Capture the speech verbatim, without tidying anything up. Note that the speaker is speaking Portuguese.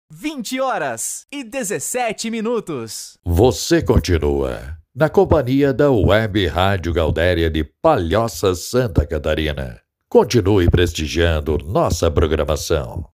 vinte horas e dezessete minutos. Você continua na companhia da Web Rádio Gaudéria de Palhoça, Santa Catarina. Continue prestigiando nossa programação.